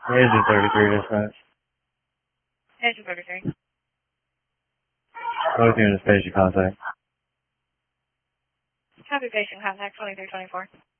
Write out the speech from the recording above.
Agent 33 dispatch. Agent 33. Both units, patient contact. Copy patient contact 2324.